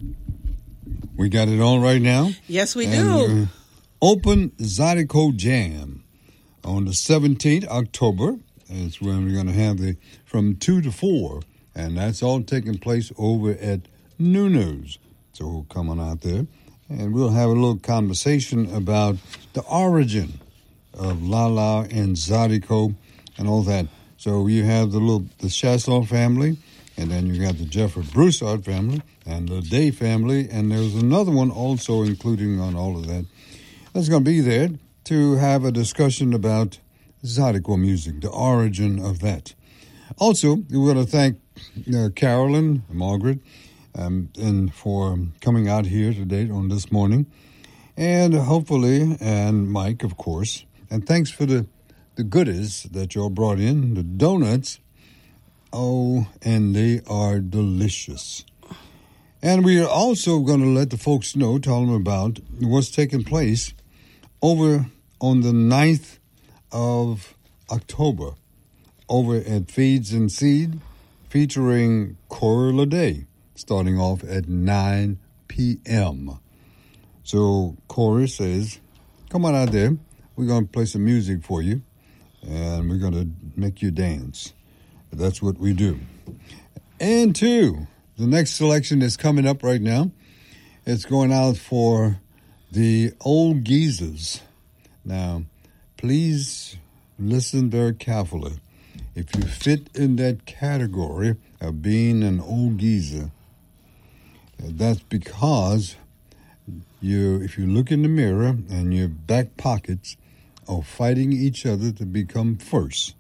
We got it on right now. Yes, we do. Open Zydeco Jam on the 17th October. That's when we're going to have from 2 to 4. And that's all taking place over at Nunu's. So come on out there. And we'll have a little conversation about the origin of Lala and Zydeco and all that. So you have the Chasson family, and then you got the Jeffrey Broussard family, and the Day family, and there's another one also including on all of that. That's going to be there to have a discussion about Zydeco music, the origin of that. Also, we want to thank Carolyn, Margaret, and for coming out here today on this morning, and hopefully, and Mike, of course. And thanks for the goodies that y'all brought in, the donuts. Oh, and they are delicious. And we are also going to let the folks know, tell them about what's taking place over on the 9th of October over at Feeds and Seed, featuring Corey Lede, starting off at 9 p.m. So Corey says, come on out there. We're going to play some music for you, and we're going to make you dance. That's what we do. And two, the next selection is coming up right now. It's going out for the Old Geezers. Now, please listen very carefully. If you fit in that category of being an old geezer, that's because if you look in the mirror and your back pockets are fighting each other to become first,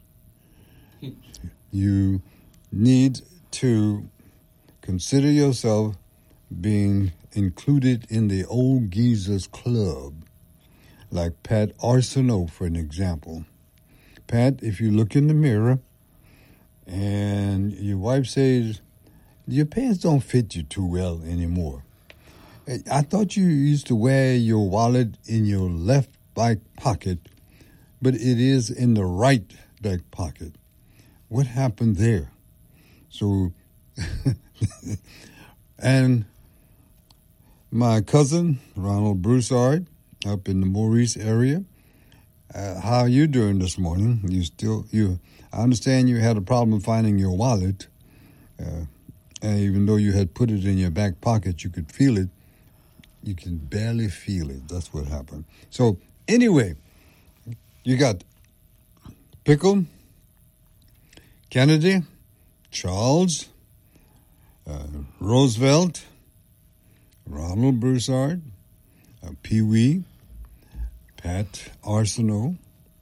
you need to consider yourself being included in the Old Geezers Club, like Pat Arsenault, for an example. Pat, if you look in the mirror and your wife says, your pants don't fit you too well anymore. I thought you used to wear your wallet in your left back pocket, but it is in the right back pocket. What happened there? So, and my cousin, Ronald Broussard, up in the Maurice area, how are you doing this morning? I understand you had a problem finding your wallet, and even though you had put it in your back pocket, you could feel it. You can barely feel it. That's what happened. So anyway, you got Pickle, Kennedy, Charles, Roosevelt, Ronald Broussard, Pee Wee, Pat Arsenault,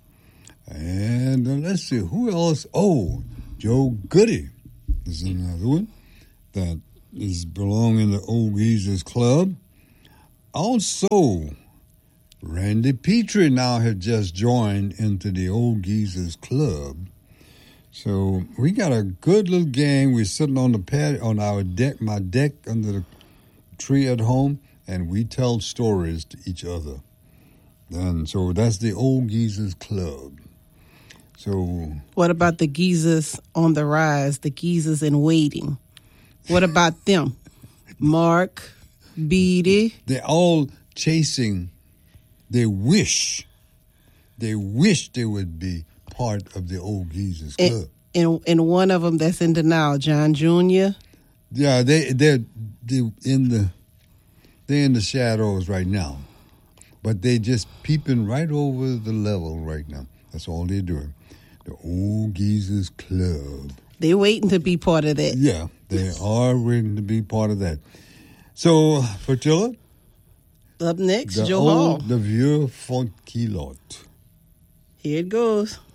and let's see, who else? Oh, Joe Goody is another one that is belonging to Old Geezers Club. Also, Randy Petrie now has just joined into the Old Geezers Club. So we got a good little gang. We're sitting on the pad on our deck, my deck under the tree at home, and we tell stories to each other. And so that's the Old Geezers Club. So what about the geezers on the rise, the geezers in waiting? What about them? Mark, Beatty. They're all chasing. They wish they would be part of the Old Geezers Club. And one of them that's in denial, John Jr. Yeah, they're in the shadows right now, but they just peeping right over the level right now. That's all they're doing. The Old Geezers Club. They're waiting to be part of that. Yeah, they are waiting to be part of that. So, Fertilla. Up next, Joe Hall. The Vieux Font Culotte. Here it goes.